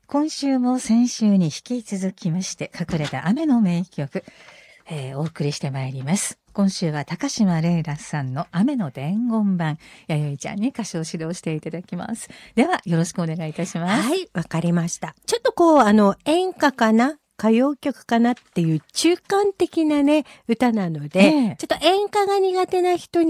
今週も先週に引き続きまして隠れた雨の名曲、お送りしてまいります。今週は高島玲奈さんの雨の伝言版、弥生ちゃんに歌唱指導していただきます。ではよろしくお願いいたします。 はい、わかりました。ちょっと演歌かな歌謡曲かなっていう中間的なね歌なので、ちょっと演歌が苦手な人に